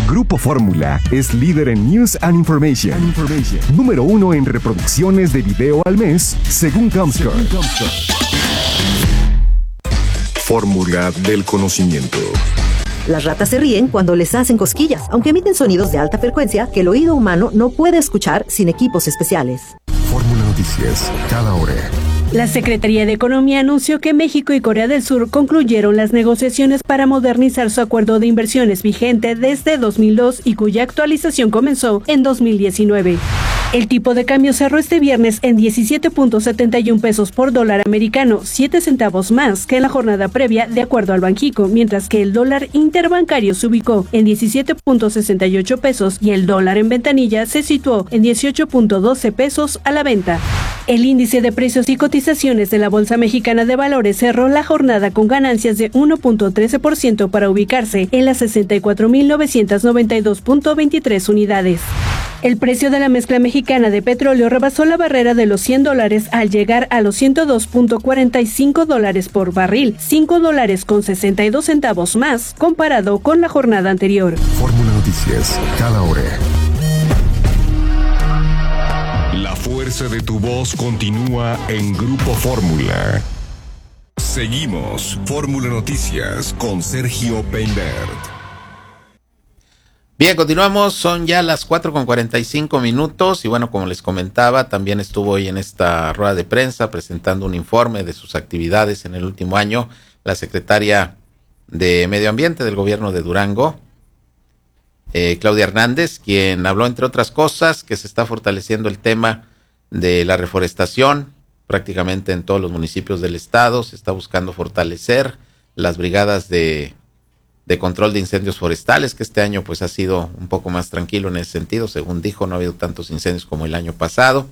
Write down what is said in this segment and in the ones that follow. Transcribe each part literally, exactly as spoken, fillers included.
Grupo Fórmula es líder en News and Information. And Information. Número uno en reproducciones de video al mes, según Comscore. Fórmula del conocimiento. Las ratas se ríen cuando les hacen cosquillas, aunque emiten sonidos de alta frecuencia que el oído humano no puede escuchar sin equipos especiales. Fórmula Noticias, cada hora. La Secretaría de Economía anunció que México y Corea del Sur concluyeron las negociaciones para modernizar su acuerdo de inversiones vigente desde dos mil dos y cuya actualización comenzó en dos mil diecinueve. El tipo de cambio cerró este viernes en diecisiete punto setenta y uno pesos por dólar americano, siete centavos más que en la jornada previa, de acuerdo al Banxico, mientras que el dólar interbancario se ubicó en diecisiete punto sesenta y ocho pesos y el dólar en ventanilla se situó en dieciocho punto doce pesos a la venta. El índice de precios y cotizaciones de la Bolsa Mexicana de Valores cerró la jornada con ganancias de uno punto trece por ciento para ubicarse en las sesenta y cuatro mil novecientos noventa y dos punto veintitrés unidades. El precio de la mezcla mexicana de petróleo rebasó la barrera de los cien dólares al llegar a los ciento dos punto cuarenta y cinco dólares por barril, cinco dólares con sesenta y dos centavos más comparado con la jornada anterior. Fórmula Noticias, cada hora. La fuerza de tu voz continúa en Grupo Fórmula. Seguimos Fórmula Noticias con Sergio Peinbert. Bien, continuamos, son ya las cuatro con cuarenta y cinco minutos y bueno, como les comentaba, también estuvo hoy en esta rueda de prensa presentando un informe de sus actividades en el último año la secretaria de Medio Ambiente del gobierno de Durango, eh, Claudia Hernández, quien habló entre otras cosas que se está fortaleciendo el tema de la reforestación prácticamente en todos los municipios del estado, se está buscando fortalecer las brigadas de de control de incendios forestales, que este año pues ha sido un poco más tranquilo en ese sentido, según dijo, no ha habido tantos incendios como el año pasado.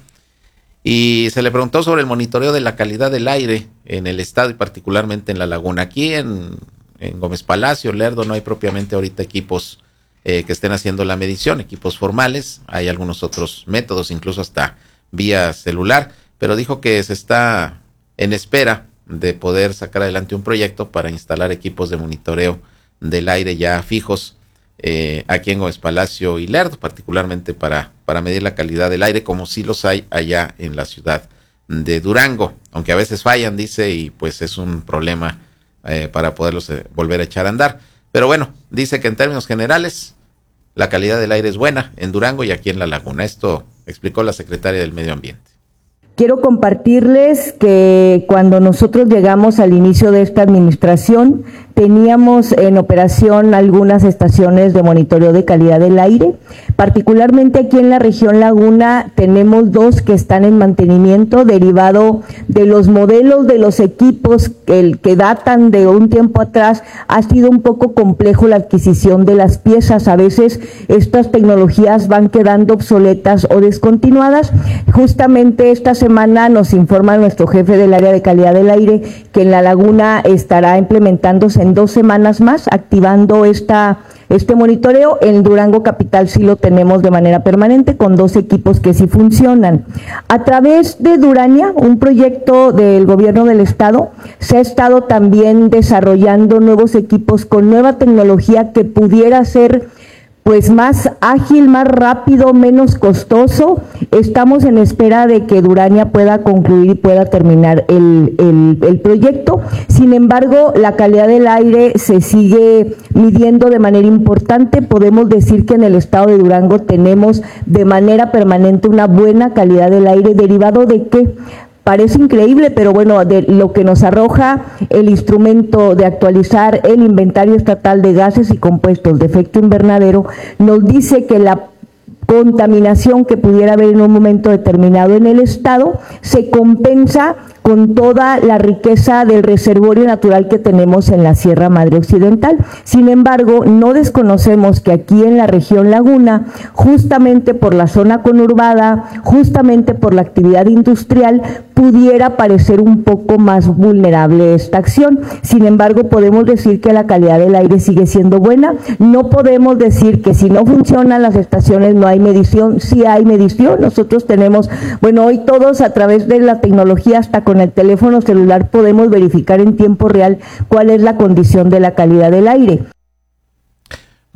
Y se le preguntó sobre el monitoreo de la calidad del aire en el estado y particularmente en la laguna. Aquí en, en Gómez Palacio, Lerdo, no hay propiamente ahorita equipos eh, que estén haciendo la medición, equipos formales, hay algunos otros métodos, incluso hasta vía celular, pero dijo que se está en espera de poder sacar adelante un proyecto para instalar equipos de monitoreo del aire ya fijos eh, aquí en Gómez Palacio y Lerdo, particularmente para, para medir la calidad del aire, como sí los hay allá en la ciudad de Durango, aunque a veces fallan, dice, y pues es un problema eh, para poderlos eh, volver a echar a andar. Pero bueno, dice que en términos generales la calidad del aire es buena en Durango y aquí en la laguna. Esto explicó la secretaria del Medio Ambiente. Quiero compartirles que cuando nosotros llegamos al inicio de esta administración, teníamos en operación algunas estaciones de monitoreo de calidad del aire. Particularmente aquí en la región Laguna tenemos dos que están en mantenimiento derivado de los modelos de los equipos que, que datan de un tiempo atrás. Ha sido un poco complejo la adquisición de las piezas. A veces estas tecnologías van quedando obsoletas o descontinuadas. Justamente esta semana nos informa nuestro jefe del área de calidad del aire que en la Laguna estará implementándose en dos semanas más, activando esta este monitoreo. En Durango Capital sí lo tenemos de manera permanente con dos equipos que sí funcionan. A través de Durania, un proyecto del gobierno del estado, se ha estado también desarrollando nuevos equipos con nueva tecnología que pudiera ser pues más ágil, más rápido, menos costoso. Estamos en espera de que Durania pueda concluir y pueda terminar el, el, el proyecto. Sin embargo, la calidad del aire se sigue midiendo de manera importante. Podemos decir que en el estado de Durango tenemos de manera permanente una buena calidad del aire, derivado de que parece increíble, pero bueno, de lo que nos arroja el instrumento de actualizar el inventario estatal de gases y compuestos de efecto invernadero, nos dice que la contaminación que pudiera haber en un momento determinado en el estado se compensa con toda la riqueza del reservorio natural que tenemos en la Sierra Madre Occidental. Sin embargo, no desconocemos que aquí en la región Laguna, justamente por la zona conurbada, justamente por la actividad industrial, pudiera parecer un poco más vulnerable esta acción. Sin embargo, podemos decir que la calidad del aire sigue siendo buena. No podemos decir que si no funcionan las estaciones no hay medición. Sí hay medición. Nosotros tenemos, bueno, hoy todos a través de la tecnología, hasta con el teléfono celular, podemos verificar en tiempo real cuál es la condición de la calidad del aire.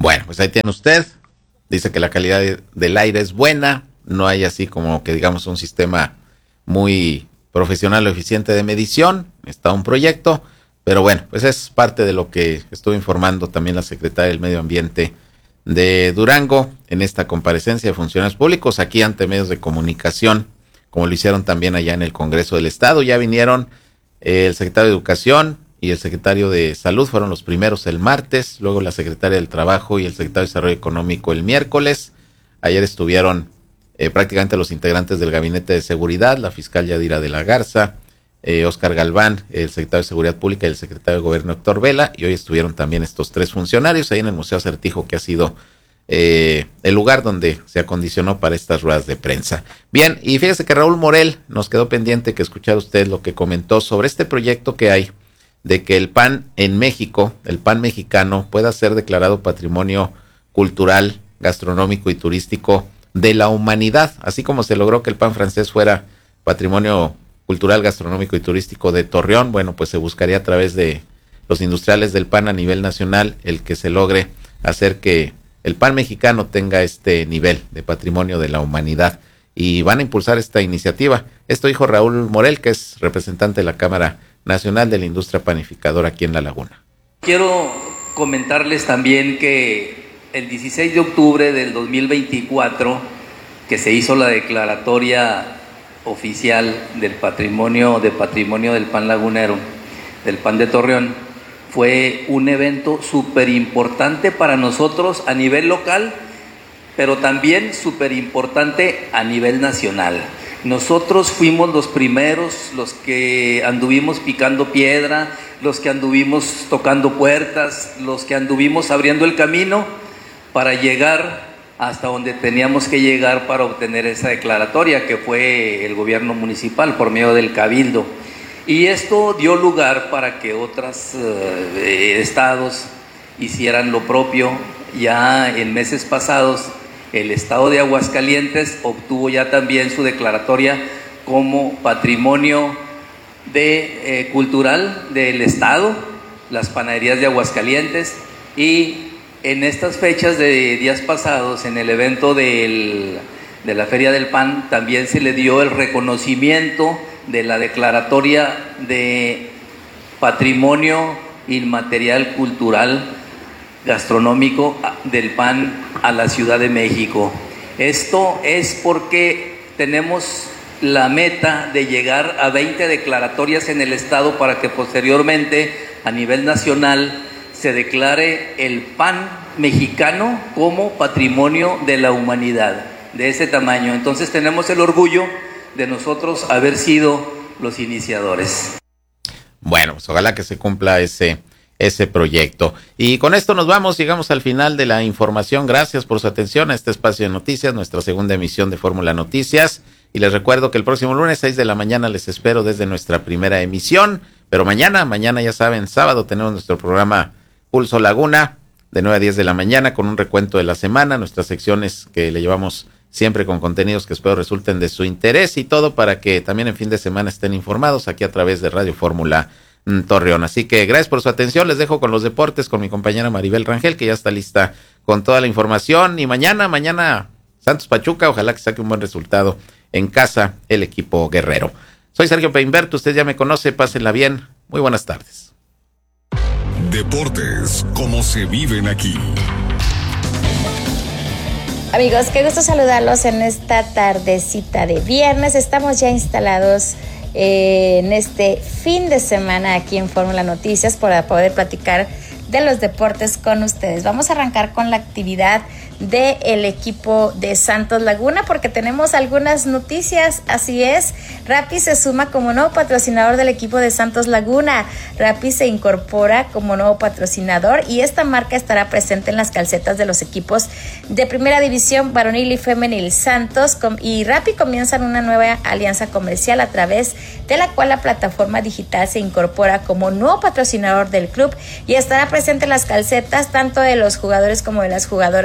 Bueno, pues ahí tiene usted. Dice que la calidad de, del aire es buena. No hay así como que digamos un sistema muy profesional o eficiente de medición. Está un proyecto. Pero bueno, pues es parte de lo que estuvo informando también la secretaria del Medio Ambiente de Durango en esta comparecencia de funcionarios públicos aquí ante medios de comunicación, como lo hicieron también allá en el Congreso del Estado. Ya vinieron eh, el secretario de Educación y el secretario de Salud, fueron los primeros el martes, luego la secretaria del Trabajo y el secretario de Desarrollo Económico el miércoles. Ayer estuvieron eh, prácticamente los integrantes del Gabinete de Seguridad, la fiscal Yadira de la Garza, eh, Óscar Galván, el secretario de Seguridad Pública y el secretario de Gobierno Héctor Vela, y hoy estuvieron también estos tres funcionarios ahí en el Museo Acertijo, que ha sido eh, el lugar donde se acondicionó para estas ruedas de prensa. Bien, y fíjese que Raúl Morel nos quedó pendiente que escuchara usted lo que comentó sobre este proyecto que hay de que el pan en México, el pan mexicano, pueda ser declarado patrimonio cultural, gastronómico y turístico de la humanidad, así como se logró que el pan francés fuera patrimonio cultural, gastronómico y turístico de Torreón. Bueno, pues se buscaría a través de los industriales del pan a nivel nacional el que se logre hacer que el pan mexicano tenga este nivel de patrimonio de la humanidad, y van a impulsar esta iniciativa. Esto dijo Raúl Morel, que es representante de la Cámara Nacional de la Industria Panificadora aquí en La Laguna. Quiero comentarles también que el dieciséis de octubre del dos mil veinticuatro, que se hizo la declaratoria oficial del patrimonio, de patrimonio del pan lagunero, del pan de Torreón, fue un evento súper importante para nosotros a nivel local, pero también súper importante a nivel nacional. Nosotros fuimos los primeros, los que anduvimos picando piedra, los que anduvimos tocando puertas, los que anduvimos abriendo el camino para llegar hasta donde teníamos que llegar para obtener esa declaratoria, que fue el gobierno municipal por medio del Cabildo. Y esto dio lugar para que otros eh, estados hicieran lo propio. Ya en meses pasados, el estado de Aguascalientes obtuvo ya también su declaratoria como patrimonio de, eh, cultural del estado, las panaderías de Aguascalientes. Y en estas fechas de días pasados, en el evento del, de la Feria del Pan, también se le dio el reconocimiento de la declaratoria de patrimonio inmaterial cultural gastronómico del pan a la Ciudad de México. Esto es porque tenemos la meta de llegar a veinte declaratorias en el estado para que posteriormente a nivel nacional se declare el pan mexicano como patrimonio de la humanidad, de ese tamaño. Entonces tenemos el orgullo de nosotros haber sido los iniciadores. Bueno, pues ojalá que se cumpla ese ese proyecto. Y con esto nos vamos, llegamos al final de la información. Gracias por su atención a este espacio de noticias, nuestra segunda emisión de Fórmula Noticias. Y les recuerdo que el próximo lunes, seis de la mañana, les espero desde nuestra primera emisión. Pero mañana, mañana ya saben, sábado, tenemos nuestro programa Pulso Laguna, de nueve a diez de la mañana, con un recuento de la semana, nuestras secciones que le llevamos siempre con contenidos que espero resulten de su interés, y todo para que también en fin de semana estén informados aquí a través de Radio Fórmula Torreón. Así que gracias por su atención. Les dejo con los deportes con mi compañera Maribel Rangel, que ya está lista con toda la información. Y mañana, mañana Santos Pachuca, ojalá que saque un buen resultado en casa el equipo guerrero. Soy Sergio Peinberto, usted ya me conoce, pásenla bien. Muy buenas tardes. Deportes, como se viven aquí. Amigos, qué gusto saludarlos en esta tardecita de viernes. Estamos ya instalados eh, en este fin de semana aquí en Fórmula Noticias para poder platicar de los deportes con ustedes. Vamos a arrancar con la actividad del equipo de Santos Laguna porque tenemos algunas noticias. Así es, Rappi se suma como nuevo patrocinador del equipo de Santos Laguna. Rappi se incorpora como nuevo patrocinador y esta marca estará presente en las calcetas de los equipos de primera división varonil y femenil. Santos y Rappi comienzan una nueva alianza comercial a través de la cual la plataforma digital se incorpora como nuevo patrocinador del club y estará presente en las calcetas tanto de los jugadores como de las jugadoras de los primeros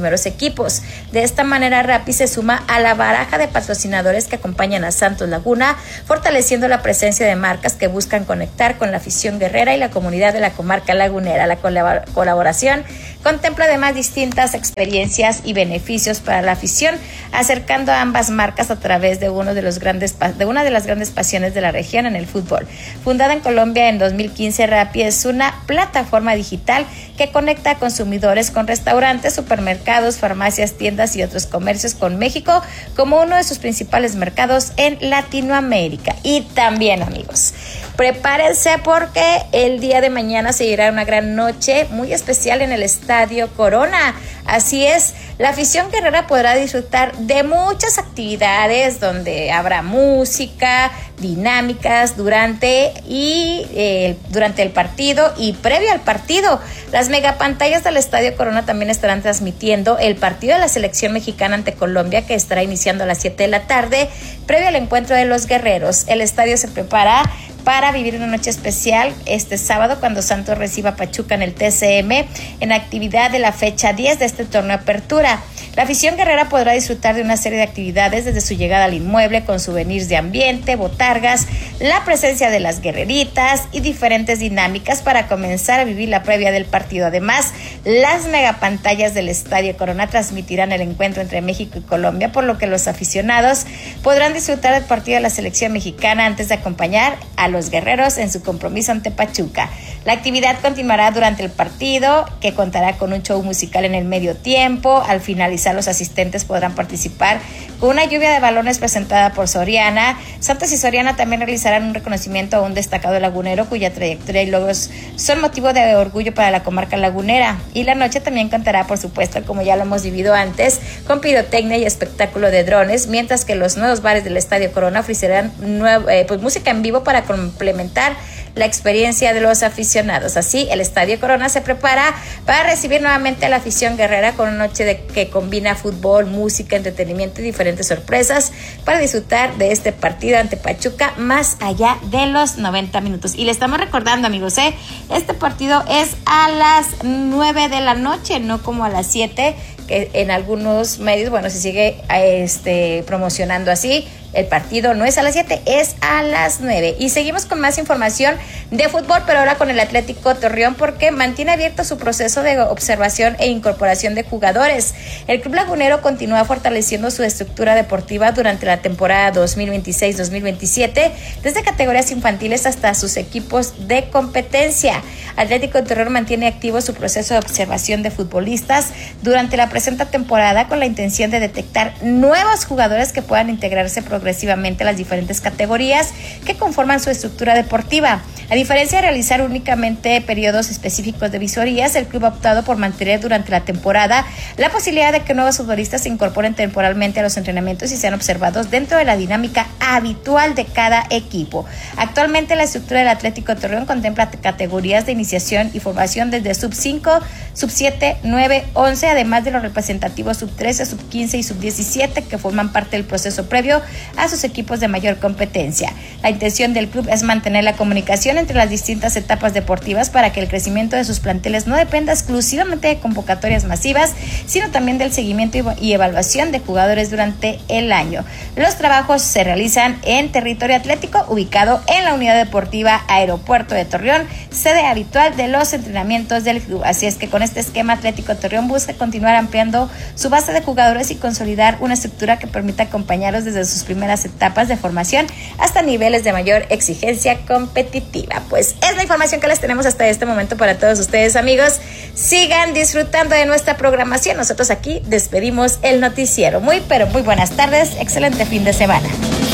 primeros equipos. De esta manera, Rappi se suma a la baraja de patrocinadores que acompañan a Santos Laguna, fortaleciendo la presencia de marcas que buscan conectar con la afición guerrera y la comunidad de la comarca lagunera. La colab- colaboración contempla además distintas experiencias y beneficios para la afición, acercando a ambas marcas a través de uno de los grandes de una de las grandes pasiones de la región en el fútbol. Fundada en Colombia en dos mil quince, Rappi es una plataforma digital que conecta a consumidores con restaurantes, supermercados, farmacias, tiendas y otros comercios con México como uno de sus principales mercados en Latinoamérica. Y también, amigos, prepárense porque el día de mañana se irá una gran noche muy especial en el Estadio Corona. Así es, la afición guerrera podrá disfrutar de muchas actividades donde habrá música, dinámicas durante y eh, durante el partido y previo al partido. Las megapantallas del Estadio Corona también estarán transmitiendo el partido de la selección mexicana ante Colombia, que estará iniciando a las siete de la tarde, previo al encuentro de los guerreros. El estadio se prepara para vivir una noche especial este sábado cuando Santos reciba a Pachuca en el T C M en actividad de la fecha diez de este torneo Apertura. La afición guerrera podrá disfrutar de una serie de actividades desde su llegada al inmueble con souvenirs de ambiente, botargas, la presencia de las guerreritas y diferentes dinámicas para comenzar a vivir la previa del partido. Además, las megapantallas del Estadio Corona transmitirán el encuentro entre México y Colombia, por lo que los aficionados podrán disfrutar del partido de la selección mexicana antes de acompañar a los guerreros en su compromiso ante Pachuca. La actividad continuará durante el partido, que contará con un show musical en el medio tiempo. Al finalizar, los asistentes podrán participar con una lluvia de balones presentada por Soriana. Santos y Soriana también realizarán un reconocimiento a un destacado lagunero cuya trayectoria y logros son motivo de orgullo para la comarca lagunera. Y la noche también contará, por supuesto, como ya lo hemos vivido antes, con pirotecnia y espectáculo de drones, mientras que los nuevos bares del Estadio Corona ofrecerán nuevo, eh, pues, música en vivo para complementar la experiencia de los aficionados. Así, el Estadio Corona se prepara para recibir nuevamente a la afición guerrera con una noche de, que combina fútbol, música, entretenimiento y diferentes sorpresas para disfrutar de este partido ante Pachuca más allá de los noventa minutos. Y le estamos recordando, amigos, ¿eh? este partido es a las nueve de la noche, no como a las siete, que en algunos medios, bueno, se sigue este, promocionando así. El partido no es a las siete, es a las nueve. Y seguimos con más información de fútbol, pero ahora con el Atlético Torreón, porque mantiene abierto su proceso de observación e incorporación de jugadores. El club lagunero continúa fortaleciendo su estructura deportiva durante la temporada dos mil veintiséis dos mil veintisiete, desde categorías infantiles hasta sus equipos de competencia. Atlético Torreón mantiene activo su proceso de observación de futbolistas durante la presente temporada con la intención de detectar nuevos jugadores que puedan integrarse progresivamente progresivamente las diferentes categorías que conforman su estructura deportiva. A diferencia de realizar únicamente periodos específicos de visorías, el club ha optado por mantener durante la temporada la posibilidad de que nuevos futbolistas se incorporen temporalmente a los entrenamientos y sean observados dentro de la dinámica habitual de cada equipo. Actualmente la estructura del Atlético Torreón contempla categorías de iniciación y formación desde sub cinco, sub siete, nueve, once, además de los representativos sub trece, sub quince y sub diecisiete que forman parte del proceso previo a sus equipos de mayor competencia. La intención del club es mantener la comunicación entre las distintas etapas deportivas para que el crecimiento de sus planteles no dependa exclusivamente de convocatorias masivas, sino también del seguimiento y evaluación de jugadores durante el año. Los trabajos se realizan en territorio atlético, ubicado en la Unidad Deportiva Aeropuerto de Torreón, sede habitual de los entrenamientos del club. Así es que con este esquema, Atlético Torreón busca continuar ampliando su base de jugadores y consolidar una estructura que permita acompañarlos desde sus primeras etapas de formación hasta niveles de mayor exigencia competitiva. Pues es la información que les tenemos hasta este momento para todos ustedes, amigos. Sigan disfrutando de nuestra programación. Nosotros aquí despedimos el noticiero. Muy, pero muy buenas tardes. Excelente fin de semana.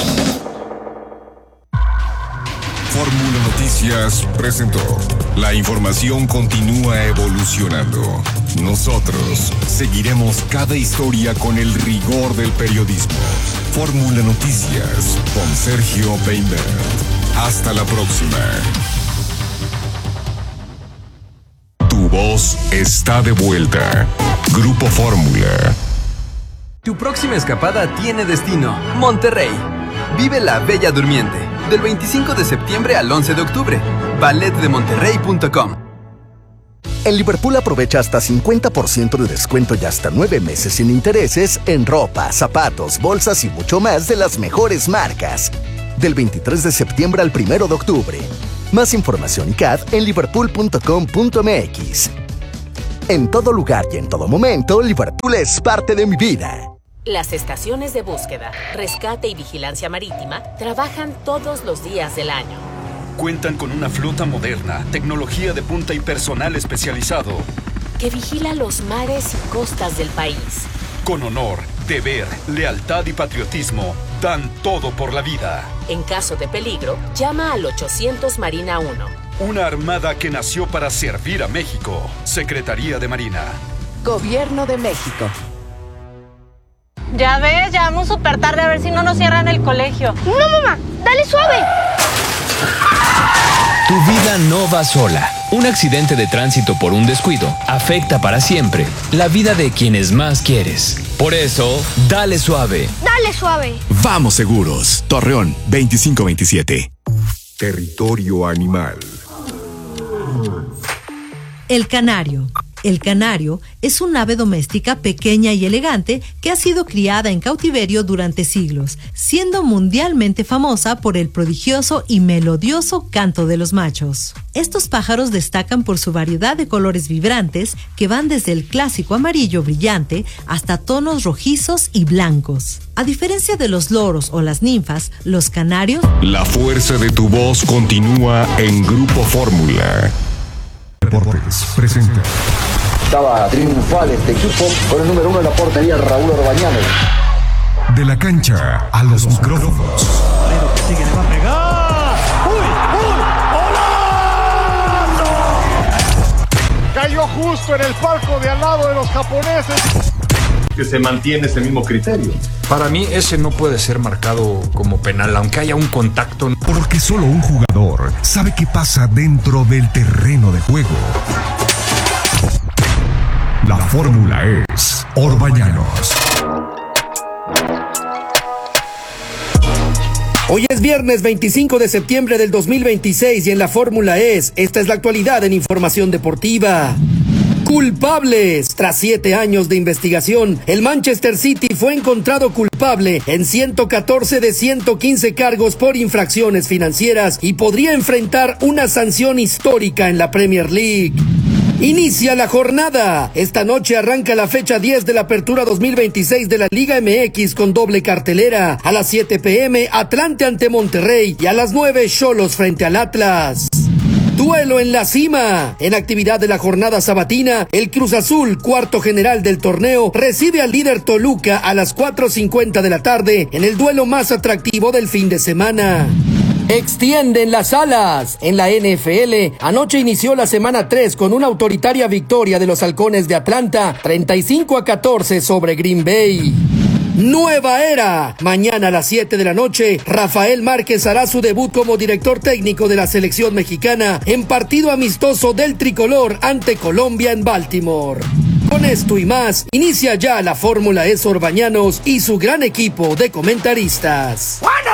Fórmula Noticias presentó. La información continúa evolucionando. Nosotros seguiremos cada historia con el rigor del periodismo. Fórmula Noticias con Sergio Peinbert. Hasta la próxima. Tu voz está de vuelta. Grupo Fórmula. Tu próxima escapada tiene destino: Monterrey. Vive la Bella Durmiente del veinticinco de septiembre al once de octubre. ballet de monterrey punto com. En Liverpool aprovecha hasta cincuenta por ciento de descuento y hasta nueve meses sin intereses en ropa, zapatos, bolsas y mucho más de las mejores marcas. Del veintitrés de septiembre al primero de octubre. Más información y C A D en liverpool punto com punto m x. En todo lugar y en todo momento, Liverpool es parte de mi vida. Las estaciones de búsqueda, rescate y vigilancia marítima trabajan todos los días del año. Cuentan con una flota moderna, tecnología de punta y personal especializado que vigila los mares y costas del país. Con honor, deber, lealtad y patriotismo, dan todo por la vida. En caso de peligro, llama al ochocientos Marina uno. Una armada que nació para servir a México. Secretaría de Marina. Gobierno de México. Ya ves, ya vamos súper tarde, a ver si no nos cierran el colegio. No, mamá, dale suave. Tu vida no va sola. Un accidente de tránsito por un descuido afecta para siempre la vida de quienes más quieres. Por eso, dale suave. Dale suave. Vamos seguros. Torreón veinticinco veintisiete. Territorio animal. El canario. El canario es un ave doméstica pequeña y elegante que ha sido criada en cautiverio durante siglos, siendo mundialmente famosa por el prodigioso y melodioso canto de los machos. Estos pájaros destacan por su variedad de colores vibrantes que van desde el clásico amarillo brillante hasta tonos rojizos y blancos. A diferencia de los loros o las ninfas, los canarios... La fuerza de tu voz continúa en Grupo Fórmula. Deportes presenta. Estaba triunfal este equipo con el número uno en la portería, Raúl Orbañano. De la cancha a los micrófonos. Pero que sigue, le va a pegar. ¡Uy! ¡Uy! ¡Golazo! Cayó justo en el palco de al lado de los japoneses. Que se mantiene ese mismo criterio. Para mí ese no puede ser marcado como penal, aunque haya un contacto. Porque solo un jugador sabe qué pasa dentro del terreno de juego. La fórmula es Orbañanos. Hoy es viernes veinticinco de septiembre del dos mil veintiséis y en la fórmula es, esta es la actualidad en información deportiva. Culpables. Tras siete años de investigación, el Manchester City fue encontrado culpable en ciento catorce de ciento quince cargos por infracciones financieras y podría enfrentar una sanción histórica en la Premier League. Inicia la jornada. Esta noche arranca la fecha diez de la apertura dos mil veintiséis de la Liga M X con doble cartelera. A las siete pe eme, Atlante ante Monterrey y a las nueve, Xolos frente al Atlas. Duelo en la cima. En actividad de la jornada sabatina, el Cruz Azul, cuarto general del torneo, recibe al líder Toluca a las cuatro cincuenta de la tarde en el duelo más atractivo del fin de semana. Extienden las alas. En la N F L, anoche inició la semana tres con una autoritaria victoria de los Halcones de Atlanta, treinta y cinco a catorce sobre Green Bay. Nueva era. Mañana a las siete de la noche, Rafael Márquez hará su debut como director técnico de la selección mexicana en partido amistoso del tricolor ante Colombia en Baltimore. Con esto y más, inicia ya la Fórmula E Orbañanos y su gran equipo de comentaristas.